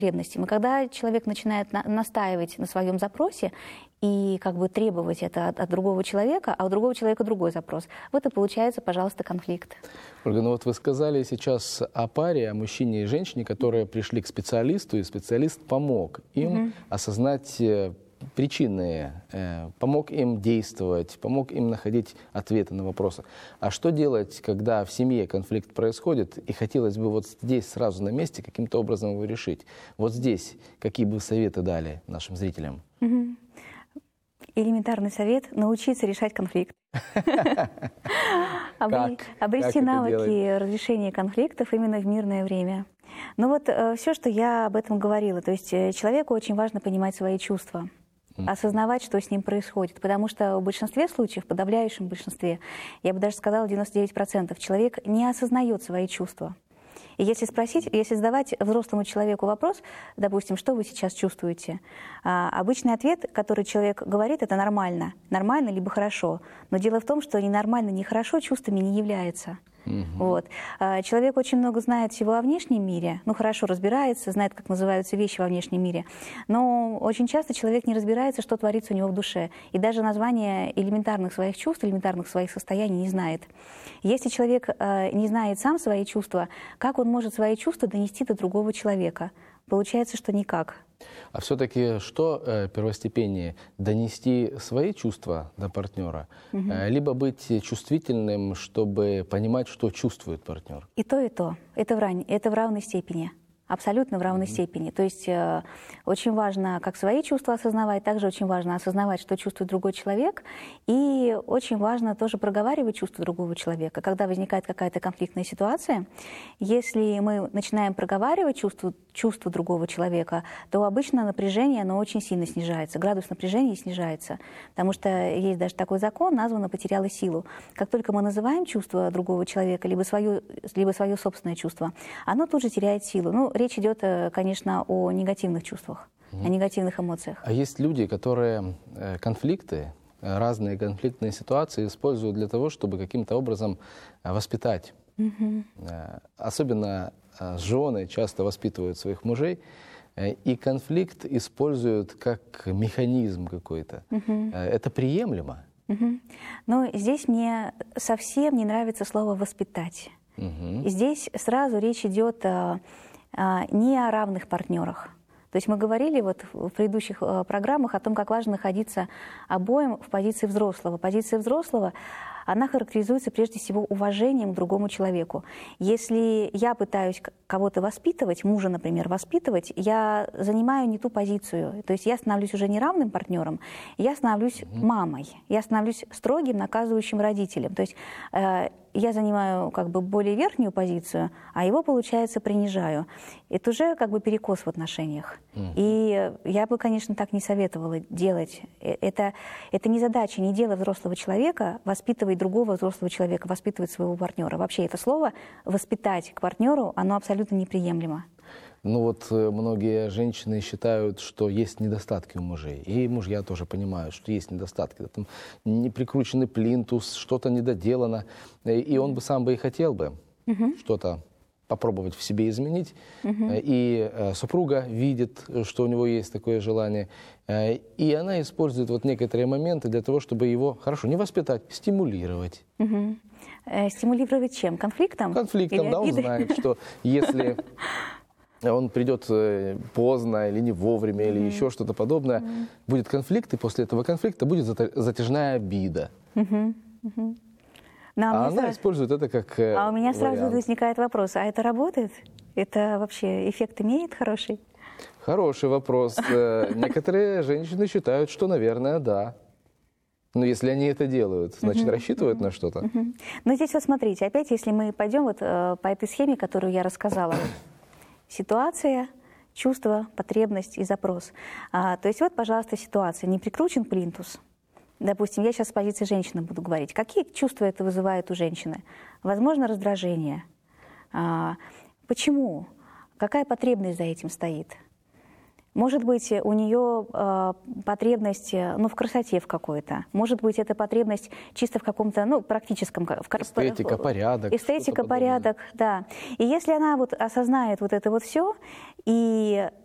потребностям. И когда человек начинает настаивать на своем запросе и как бы требовать это от другого человека, а у другого человека другой запрос, вот и получается, пожалуйста, конфликт. Ольга, ну вот вы сказали сейчас о паре, о мужчине и женщине, которые пришли к специалисту, и специалист помог им осознать причины, помог им действовать, помог им находить ответы на вопросы. А что делать, когда в семье конфликт происходит, и хотелось бы вот здесь сразу на месте каким-то образом его решить? Вот здесь какие бы советы дали нашим зрителям? Элементарный совет – научиться решать конфликт. Обрести навыки разрешения конфликтов именно в мирное время. Ну вот все, что я об этом говорила. То есть человеку очень важно понимать свои чувства, осознавать, что с ним происходит. Потому что в большинстве случаев, в подавляющем большинстве, я бы даже сказала 99%, человек не осознает свои чувства. И если задавать взрослому человеку вопрос, допустим, что вы сейчас чувствуете, обычный ответ, который человек говорит, это нормально. Нормально либо хорошо. Но дело в том, что ни нормально, ни хорошо чувствами не является. Вот. Человек очень много знает всего о внешнем мире, ну хорошо разбирается, знает, как называются вещи во внешнем мире, но очень часто человек не разбирается, что творится у него в душе, и даже название элементарных своих чувств, элементарных своих состояний не знает. Если человек не знает сам свои чувства, как он может свои чувства донести до другого человека? Получается, что никак. А все-таки что первостепеннее? Донести свои чувства до партнера, либо быть чувствительным, чтобы понимать, что чувствует партнер? И то, и то. Это в равной степени. Абсолютно в равной степени. То есть очень важно как свои чувства осознавать, также очень важно осознавать, что чувствует другой человек, и очень важно тоже проговаривать чувства другого человека. Когда возникает какая-то конфликтная ситуация, если мы начинаем проговаривать чувства другого человека, то обычно напряжение, оно очень сильно снижается, градус напряжения снижается, потому что есть даже такой закон, названо «потеряло силу». Как только мы называем чувство другого человека, либо свое собственное чувство, оно тут же теряет силу. Ну, речь идет, конечно, о негативных чувствах, о негативных эмоциях. А есть люди, которые конфликты, разные конфликтные ситуации используют для того, чтобы каким-то образом воспитать. Особенно жены часто воспитывают своих мужей, и конфликт используют как механизм какой-то. Это приемлемо? Но здесь мне совсем не нравится слово «воспитать». И здесь сразу речь идет не о равных партнерах. То есть мы говорили вот в предыдущих программах о том, как важно находиться обоим в позиции взрослого. Позиция взрослого, она характеризуется прежде всего уважением к другому человеку. Если я пытаюсь кого-то воспитывать, мужа, например, воспитывать, я занимаю не ту позицию. То есть я становлюсь уже не равным партнером, я становлюсь мамой, я становлюсь строгим, наказывающим родителем. То есть я занимаю как бы более верхнюю позицию, а его, получается, принижаю. Это уже как бы перекос в отношениях. И я бы, конечно, так не советовала делать. Это не задача, не дело взрослого человека воспитывать другого взрослого человека, воспитывать своего партнера. Вообще это слово «воспитать» к партнеру, оно абсолютно неприемлемо. Ну вот многие женщины считают, что есть недостатки у мужей. И мужья тоже понимают, что есть недостатки. Там не прикрученный плинтус, что-то недоделано. И он бы сам бы и хотел бы что-то попробовать в себе изменить. И супруга видит, что у него есть такое желание. И она использует вот некоторые моменты для того, чтобы его, хорошо, не воспитать, стимулировать. Стимулировать чем? Конфликтом? Конфликтом, да, он знает, что если он придет поздно или не вовремя, или еще что-то подобное, будет конфликт, и после этого конфликта будет затяжная обида. А она использует это как А у меня сразу вариант. возникает вопрос, а это работает? Это вообще эффект имеет хороший? Хороший вопрос. Некоторые женщины считают, что, наверное, да. Но если они это делают, значит, рассчитывают на что-то. Но здесь вот смотрите, опять, если мы пойдем вот по этой схеме, которую я рассказала. Ситуация, чувство, потребность и запрос. То есть вот, пожалуйста, ситуация. Не прикручен плинтус. Допустим, я сейчас с позиции женщины буду говорить. Какие чувства это вызывает у женщины? Возможно, раздражение. Почему? Какая потребность за этим стоит? Может быть, у нее потребность в красоте в какой-то. Может быть, это потребность чисто в каком-то практическом... Эстетика, порядок. Эстетика, порядок, да. И если она вот осознает вот это вот все и